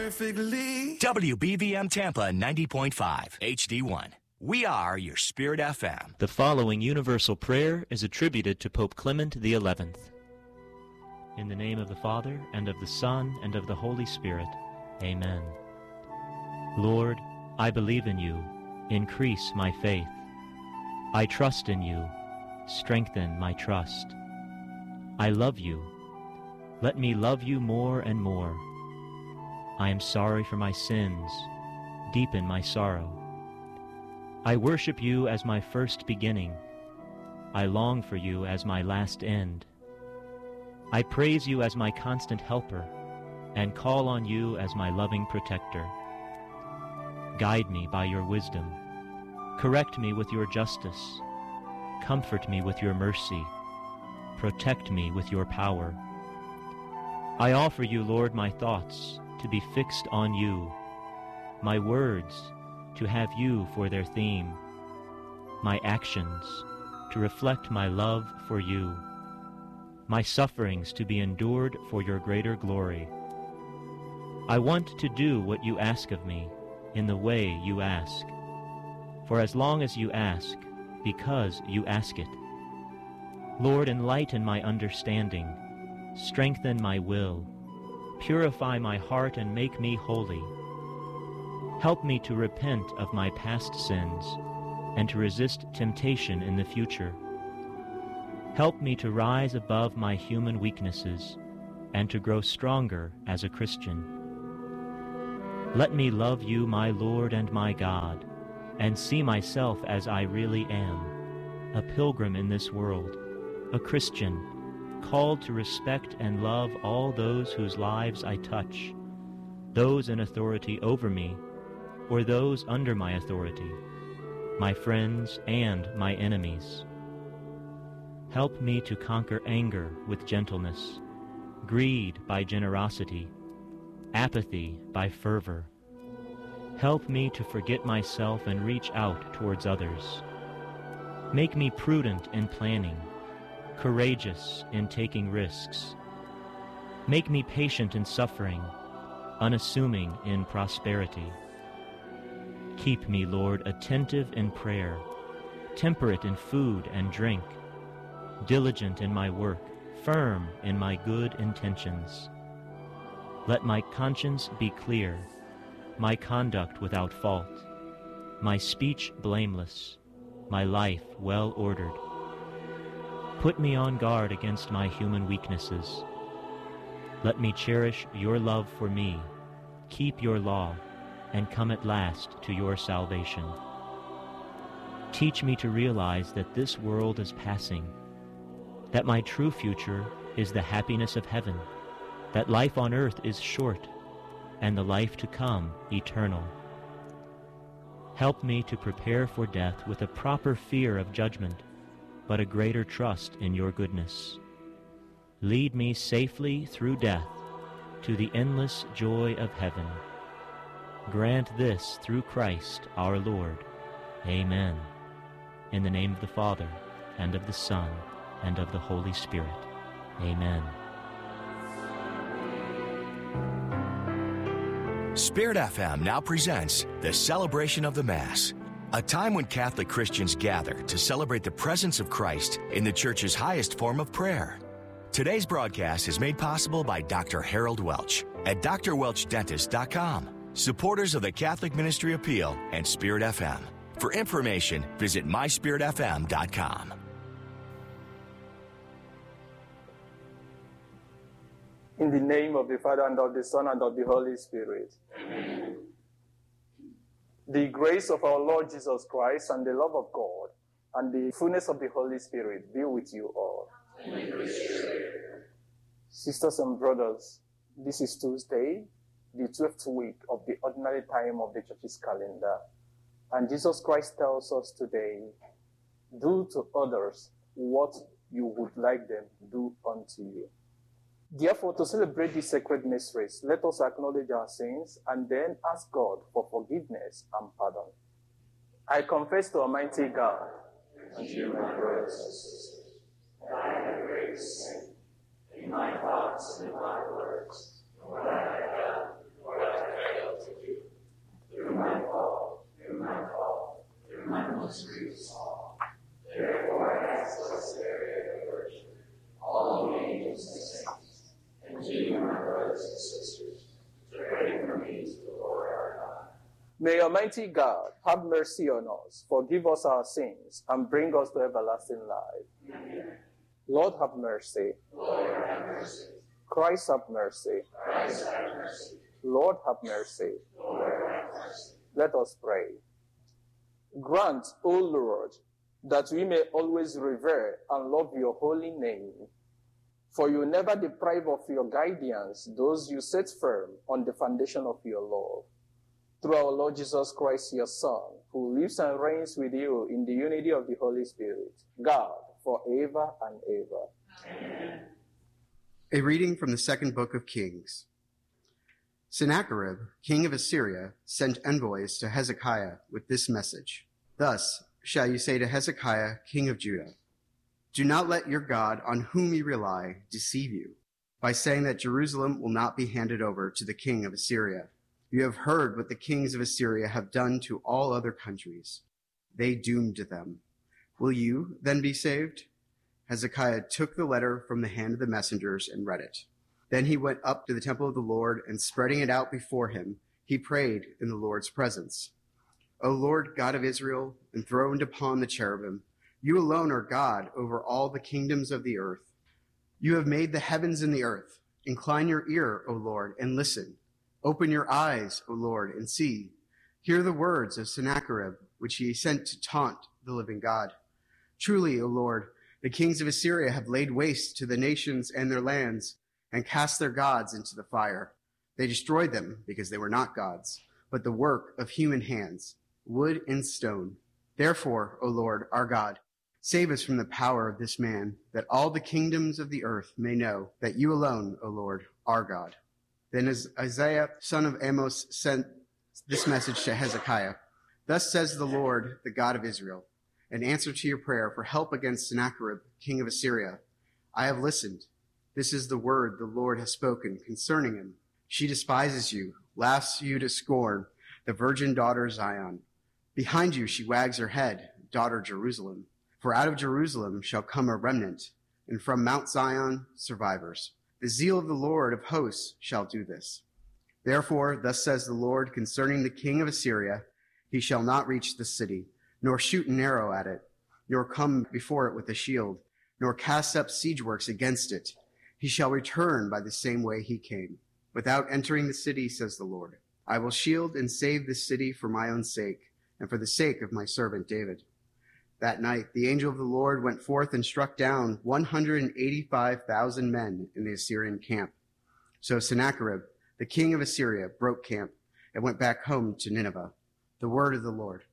Perfectly. WBVM Tampa 90.5 HD1. We are your Spirit FM. The following universal prayer is attributed to Pope Clement XI. In the name of the Father, and of the Son, and of the Holy Spirit. Amen. Lord, I believe in you. Increase my faith. I trust in you. Strengthen my trust. I love you. Let me love you more and more. I am sorry for my sins. Deepen my sorrow. I worship you as my first beginning. I long for you as my last end. I praise you as my constant helper, and call on you as my loving protector. Guide me by your wisdom. Correct me with your justice. Comfort me with your mercy. Protect me with your power. I offer you, Lord, my thoughts, to be fixed on you, my words to have you for their theme, my actions to reflect my love for you, my sufferings to be endured for your greater glory. I want to do what you ask of me in the way you ask, for as long as you ask, because you ask it. Lord, enlighten my understanding, strengthen my will, purify my heart and make me holy. Help me to repent of my past sins and to resist temptation in the future. Help me to rise above my human weaknesses and to grow stronger as a Christian. Let me love you, my Lord and my God, and see myself as I really am, a pilgrim in this world, a Christian, called to respect and love all those whose lives I touch, those in authority over me, or those under my authority, my friends and my enemies. Help me to conquer anger with gentleness, greed by generosity, apathy by fervor. Help me to forget myself and reach out towards others. Make me prudent in planning, courageous in taking risks. Make me patient in suffering, unassuming in prosperity. Keep me, Lord, attentive in prayer, temperate in food and drink, diligent in my work, firm in my good intentions. Let my conscience be clear, my conduct without fault, my speech blameless, my life well ordered. Put me on guard against my human weaknesses. Let me cherish your love for me, keep your law, and come at last to your salvation. Teach me to realize that this world is passing, that my true future is the happiness of heaven, that life on earth is short, and the life to come eternal. Help me to prepare for death with a proper fear of judgment, but a greater trust in your goodness. Lead me safely through death to the endless joy of heaven. Grant this through Christ our Lord. Amen. In the name of the Father, and of the Son, and of the Holy Spirit. Amen. Spirit FM now presents the Celebration of the Mass, a time when Catholic Christians gather to celebrate the presence of Christ in the Church's highest form of prayer. Today's broadcast is made possible by Dr. Harold Welch at drwelchdentist.com, supporters of the Catholic Ministry Appeal and Spirit FM. For information, visit myspiritfm.com. In the name of the Father, and of the Son, and of the Holy Spirit. Amen. The grace of our Lord Jesus Christ, and the love of God, and the fullness of the Holy Spirit be with you all. Amen. Sisters and brothers, this is Tuesday, the 12th week of the ordinary time of the Church's calendar. And Jesus Christ tells us today, do to others what you would like them to do unto you. Therefore, to celebrate these sacred mysteries, let us acknowledge our sins and then ask God for forgiveness and pardon. I confess to Almighty God and you, my brothers and sisters, that I have great sin in my thoughts and in my words, what I have done, what I have May Almighty God have mercy on us, forgive us our sins, and bring us to everlasting life. Amen. Lord have mercy. Lord have mercy. Christ have mercy. Christ have mercy. Lord have mercy. Lord have mercy. Let us pray. Grant, O Lord, that we may always revere and love your holy name. For you never deprive of your guidance those you set firm on the foundation of your love. Through our Lord Jesus Christ, your Son, who lives and reigns with you in the unity of the Holy Spirit, God, forever and ever. Amen. A reading from the second book of Kings. Sennacherib, king of Assyria, sent envoys to Hezekiah with this message. Thus shall you say to Hezekiah, king of Judah, do not let your God, on whom you rely, deceive you, by saying that Jerusalem will not be handed over to the king of Assyria. You have heard what the kings of Assyria have done to all other countries. They doomed them. Will you then be saved? Hezekiah took the letter from the hand of the messengers and read it. Then he went up to the temple of the Lord, and spreading it out before him, he prayed in the Lord's presence. O Lord God of Israel, enthroned upon the cherubim, you alone are God over all the kingdoms of the earth. You have made the heavens and the earth. Incline your ear, O Lord, and listen. Open your eyes, O Lord, and see. Hear the words of Sennacherib, which he sent to taunt the living God. Truly, O Lord, the kings of Assyria have laid waste to the nations and their lands, and cast their gods into the fire. They destroyed them because they were not gods, but the work of human hands, wood and stone. Therefore, O Lord, our God, save us from the power of this man, that all the kingdoms of the earth may know that you alone, O Lord, are God. Then Isaiah, son of Amos, sent this message to Hezekiah. Thus says the Lord, the God of Israel, in answer to your prayer for help against Sennacherib, king of Assyria. I have listened. This is the word the Lord has spoken concerning him. She despises you, laughs you to scorn, the virgin daughter Zion. Behind you she wags her head, daughter Jerusalem. For out of Jerusalem shall come a remnant, and from Mount Zion survivors. The zeal of the Lord of hosts shall do this. Therefore, thus says the Lord concerning the king of Assyria, he shall not reach the city, nor shoot an arrow at it, nor come before it with a shield, nor cast up siege works against it. He shall return by the same way he came, without entering the city, says the Lord. I will shield and save this city for my own sake, and for the sake of my servant David. That night, the angel of the Lord went forth and struck down 185,000 men in the Assyrian camp. So Sennacherib, the king of Assyria, broke camp and went back home to Nineveh. The word of the Lord.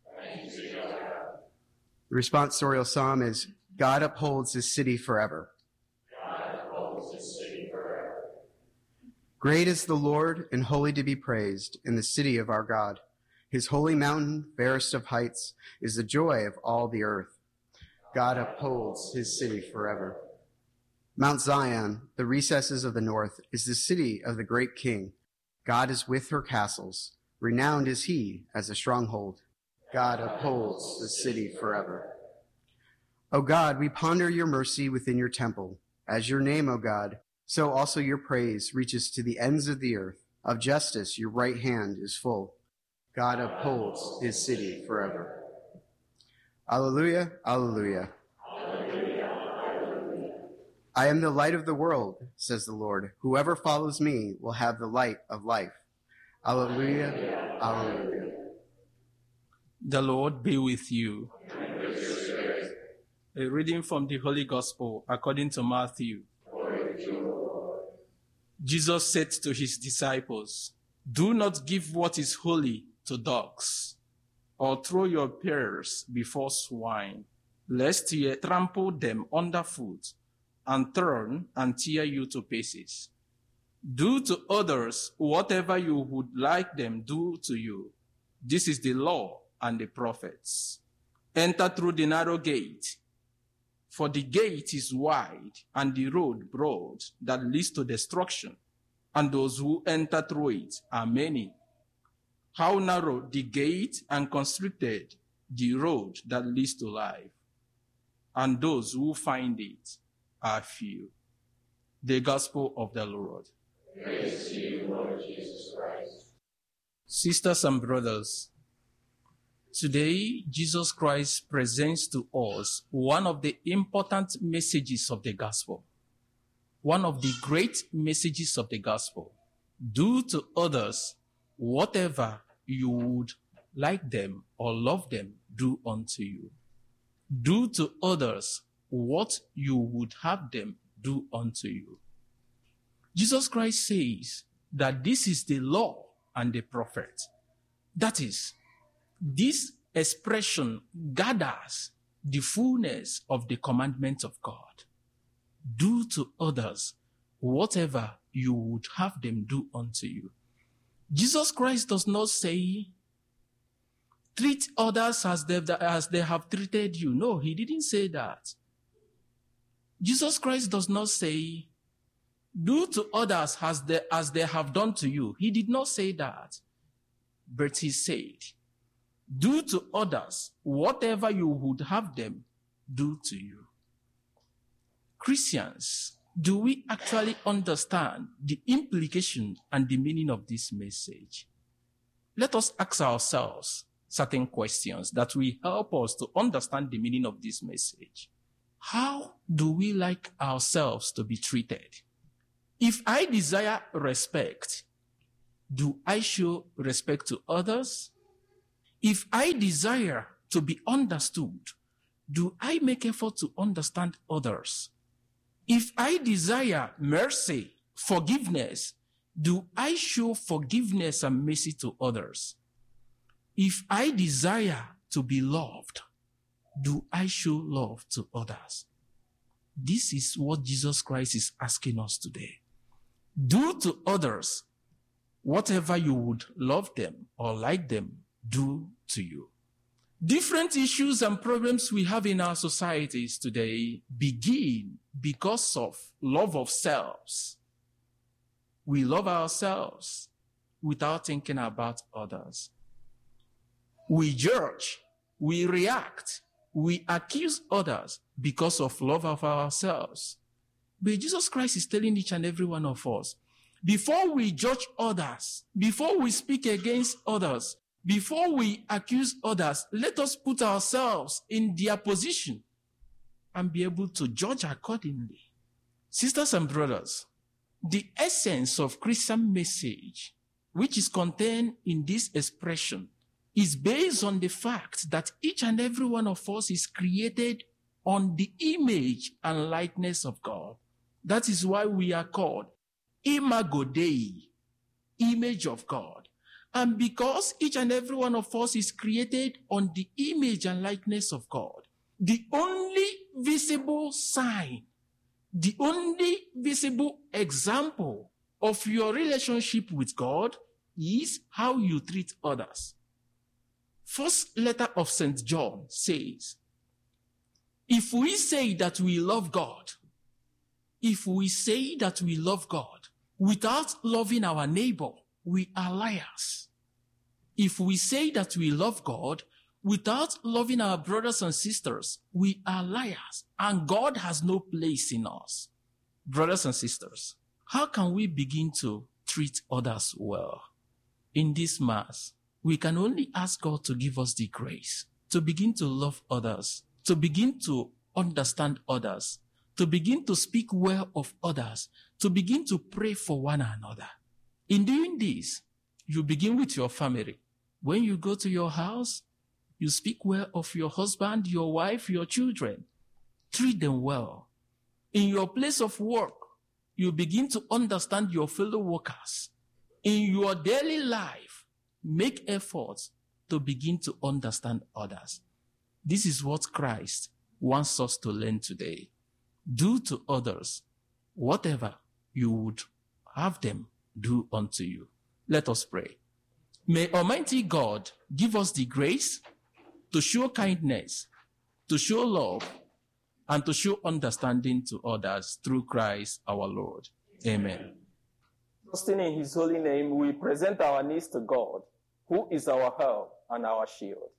The responsorial psalm is, God upholds his city forever. God upholds his city forever. Great is the Lord and holy to be praised in the city of our God. His holy mountain, fairest of heights, is the joy of all the earth. God upholds his city forever. Mount Zion, the recesses of the north, is the city of the great king. God is with her castles. Renowned is he as a stronghold. God upholds the city forever. O God, we ponder your mercy within your temple. As your name, O God, so also your praise reaches to the ends of the earth. Of justice your right hand is full. God upholds his city forever. Alleluia, alleluia. Alleluia, alleluia. I am the light of the world, says the Lord. Whoever follows me will have the light of life. Alleluia, alleluia. The Lord be with you. And with your spirit. A reading from the Holy Gospel according to Matthew. Glory to you, Lord. Jesus said to his disciples, do not give what is holy to dogs, or throw your pearls before swine, lest ye trample them underfoot and turn and tear you to pieces. Do to others whatever you would like them do to you. This is the law and the prophets. Enter through the narrow gate, for the gate is wide and the road broad that leads to destruction, and those who enter through it are many. How narrow the gate and constricted the road that leads to life, and those who find it are few. The Gospel of the Lord. Praise to you, Lord Jesus Christ. Sisters and brothers, today Jesus Christ presents to us one of the important messages of the Gospel. One of the great messages of the Gospel. Do to others whatever you would like them or love them do unto you. Do to others what you would have them do unto you. Jesus Christ says that this is the law and the prophet. That is, this expression gathers the fullness of the commandments of God. Do to others whatever you would have them do unto you. Jesus Christ does not say, treat others as they have treated you. No, he didn't say that. Jesus Christ does not say, do to others as they have done to you. He did not say that. But he said, do to others whatever you would have them do to you. Christians, do we actually understand the implication and the meaning of this message? Let us ask ourselves certain questions that will help us to understand the meaning of this message. How do we like ourselves to be treated? If I desire respect, do I show respect to others? If I desire to be understood, do I make effort to understand others? If I desire mercy, forgiveness, do I show forgiveness and mercy to others? If I desire to be loved, do I show love to others? This is what Jesus Christ is asking us today. Do to others whatever you would love them or like them do to you. Different issues and problems we have in our societies today begin because of love of selves. We love ourselves without thinking about others. We judge, we react, we accuse others because of love of ourselves. But Jesus Christ is telling each and every one of us, before we judge others, before we speak against others, before we accuse others, let us put ourselves in their position and be able to judge accordingly. Sisters and brothers, the essence of Christian message, which is contained in this expression, is based on the fact that each and every one of us is created on the image and likeness of God. That is why we are called Imago Dei, image of God. And because each and every one of us is created on the image and likeness of God, the only visible sign, the only visible example of your relationship with God is how you treat others. First letter of St. John says, if we say that we love God, if we say that we love God without loving our neighbor, we are liars. If we say that we love God without loving our brothers and sisters, we are liars, and God has no place in us. Brothers and sisters, how can we begin to treat others well? In this Mass, we can only ask God to give us the grace to begin to love others, to begin to understand others, to begin to speak well of others, to begin to pray for one another. In doing this, you begin with your family. When you go to your house, you speak well of your husband, your wife, your children. Treat them well. In your place of work, you begin to understand your fellow workers. In your daily life, make efforts to begin to understand others. This is what Christ wants us to learn today. Do to others whatever you would have them do unto you. Let us pray. May Almighty God give us the grace to show kindness, to show love, and to show understanding to others through Christ our Lord. Amen. Trusting in his holy name, we present our needs to God, who is our help and our shield.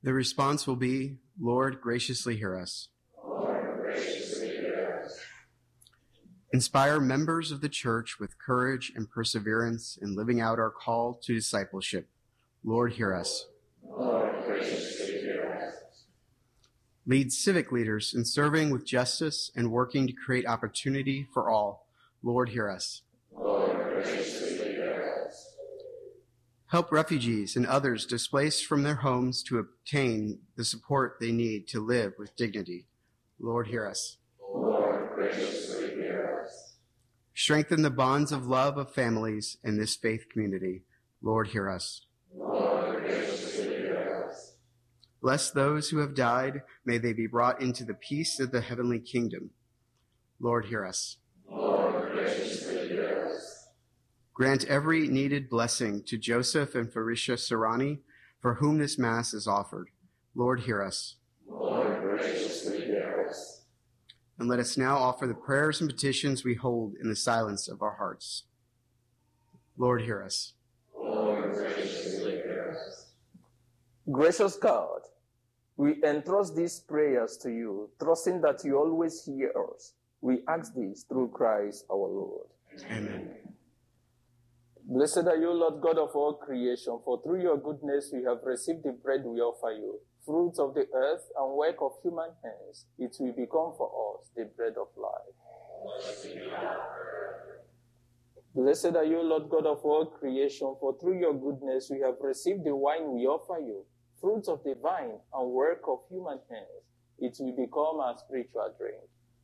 The response will be, Lord, graciously hear us. Lord, graciously hear us. Inspire members of the church with courage and perseverance in living out our call to discipleship. Lord, hear us. Lord, graciously hear us. Lead civic leaders in serving with justice and working to create opportunity for all. Lord, hear us. Lord, graciously hear us. Help refugees and others displaced from their homes to obtain the support they need to live with dignity. Lord, hear us. Lord, graciously hear us. Strengthen the bonds of love of families in this faith community. Lord, hear us. Lord, graciously hear us. Bless those who have died. May they be brought into the peace of the heavenly kingdom. Lord, hear us. Lord, graciously hear us. Grant every needed blessing to Joseph and Felicia Serrani, for whom this Mass is offered. Lord, hear us. Lord, graciously hear us. And let us now offer the prayers and petitions we hold in the silence of our hearts. Lord, hear us. Lord, graciously hear us. Gracious God, we entrust these prayers to you, trusting that you always hear us. We ask this through Christ our Lord. Amen. Blessed are you, Lord God of all creation, for through your goodness we have received the bread we offer you, fruits of the earth and work of human hands. It will become for us the bread of life. Blessed are you, Lord God of all creation, for through your goodness we have received the wine we offer you, fruits of the vine and work of human hands. It will become our spiritual drink.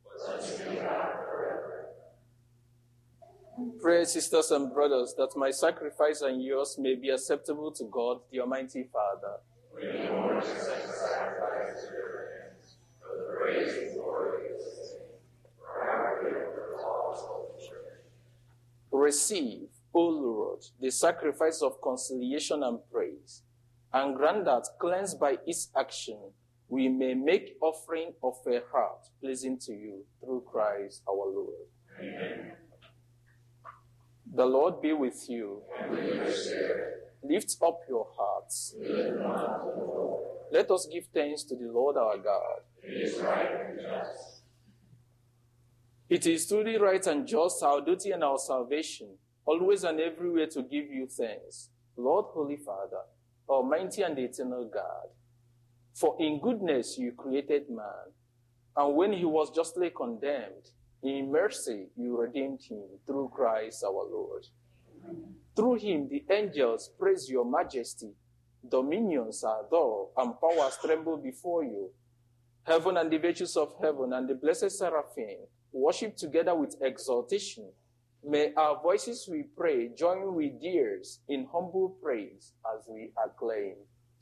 Pray, sisters and brothers, that my sacrifice and yours may be acceptable to God, the Almighty Father. Receive, O Lord, the sacrifice of conciliation and praise, and grant that, cleansed by its action, we may make offering of a heart pleasing to you through Christ our Lord. Amen. The Lord be with you. And with your spirit. Lift up your hearts. Let us give thanks to the Lord our God. It is right and just. It is truly right and just, our duty and our salvation, always and everywhere to give you thanks, Lord, Holy Father, Almighty and eternal God. For in goodness you created man, and when he was justly condemned, in mercy you redeemed him through Christ our Lord. Through him the angels praise your majesty, dominions adore, and powers tremble before you. Heaven and the virtues of heaven and the blessed seraphim worship together with exaltation. May our voices, we pray, join with theirs in humble praise as we acclaim.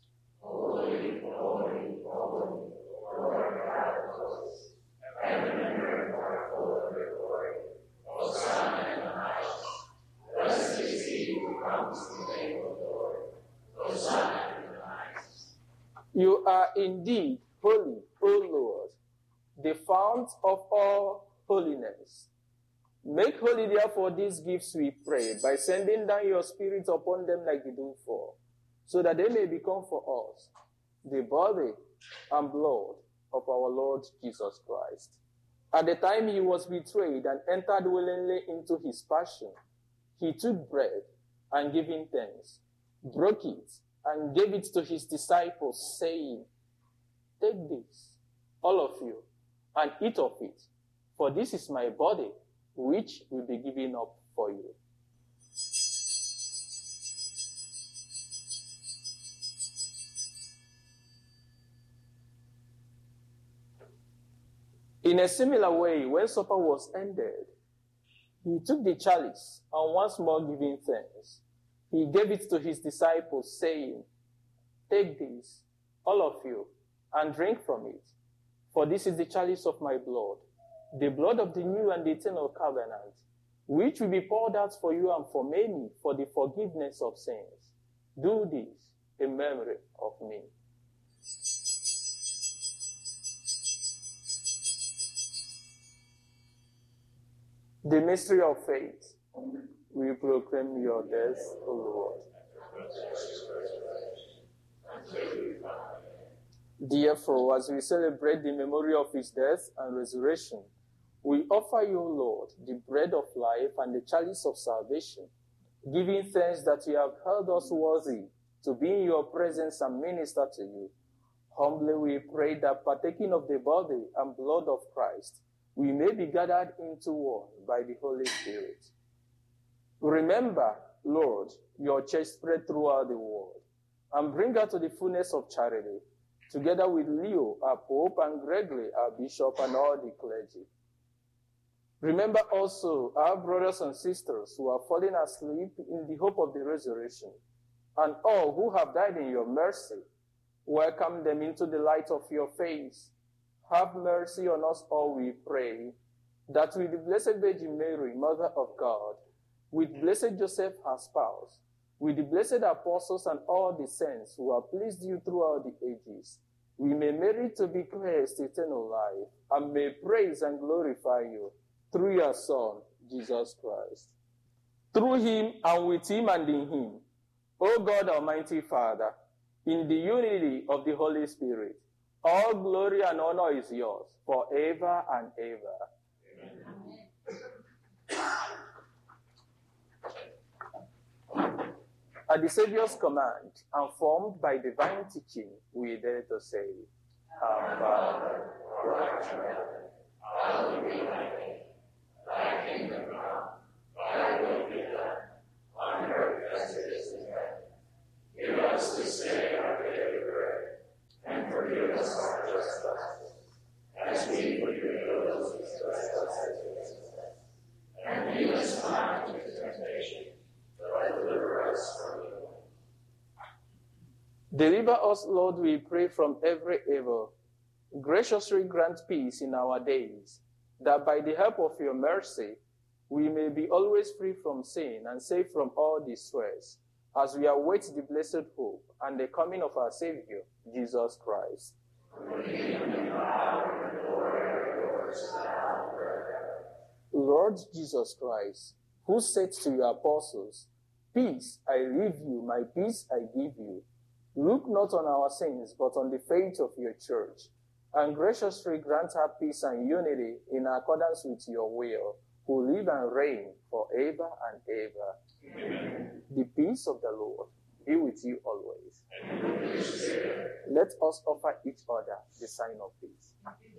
Holy, holy, holy, Lord God of hosts, heaven and earth are full of your glory. Hosanna in the highest. Blessed is he who comes in the name of the Lord. Hosanna in the highest. You are indeed holy, O Lord, the fount of all holiness. Make holy, therefore, these gifts, we pray, by sending down your Spirit upon them like the dewfall, so that they may become for us the body and blood of our Lord Jesus Christ. At the time he was betrayed and entered willingly into his passion, he took bread and giving thanks, broke it and gave it to his disciples, saying, "Take this, all of you, and eat of it, for this is my body, which will be given up for you." In a similar way, when supper was ended, he took the chalice and once more giving thanks, he gave it to his disciples, saying, "Take this, all of you, and drink from it, for this is the chalice of my blood, the blood of the new and the eternal covenant, which will be poured out for you and for many for the forgiveness of sins. Do this in memory of me." The mystery of faith. We proclaim your death, O Lord. Therefore, as we celebrate the memory of his death and resurrection, we offer you, Lord, the bread of life and the chalice of salvation, giving thanks that you have held us worthy to be in your presence and minister to you. Humbly we pray that partaking of the body and blood of Christ, we may be gathered into one by the Holy Spirit. Remember, Lord, your church spread throughout the world, and bring her to the fullness of charity, together with Leo, our Pope, and Gregory, our Bishop, and all the clergy. Remember also our brothers and sisters who are falling asleep in the hope of the resurrection, and all who have died in your mercy. Welcome them into the light of your face. Have mercy on us all, we pray, that with the Blessed Virgin Mary, Mother of God, with Blessed Joseph, her spouse, with the blessed apostles and all the saints who have pleased you throughout the ages, we may merit to be blessed eternal life, and may praise and glorify you through your Son, Jesus Christ. Through him, and with him, and in him, O God, Almighty Father, in the unity of the Holy Spirit, all glory and honor is yours forever and ever. Amen. At the Savior's command, and formed by divine teaching, we dare to say, Our Father, who art in heaven, hallowed be thy name. Thy kingdom come, thy will be done, on earth as it is in heaven. Give us this day our daily bread, and forgive us our trespasses, as we forgive those who trespass against us. And lead us not into temptation, but deliver us from evil. Deliver us, Lord, we pray, from every evil. Graciously grant peace in our days, that by the help of your mercy, we may be always free from sin and safe from all distress, as we await the blessed hope and the coming of our Savior, Jesus Christ. Lord Jesus Christ, who said to your apostles, Peace I leave you, my peace I give you, look not on our sins, but on the faith of your church, and graciously grant her peace and unity in accordance with your will, who live and reign forever and ever. Amen. The peace of the Lord be with you always. Let us offer each other the sign of peace.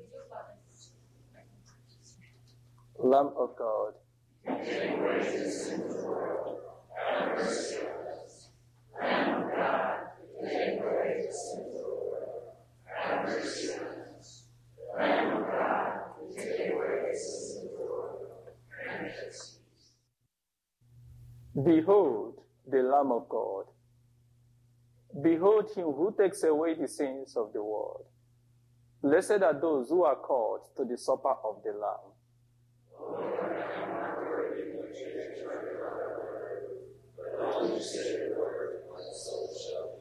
Lamb of God, take away the sins of the world, have mercy on us. Lamb of God, take away the sins of the world, have mercy on us. Lamb of God, take away the sins of the world, grant us peace. Behold the Lamb of God. Behold him who takes away the sins of the world. Blessed are those who are called to the supper of the Lamb. Lord, I am not worthy to take your word, but only say the word, my soul shall be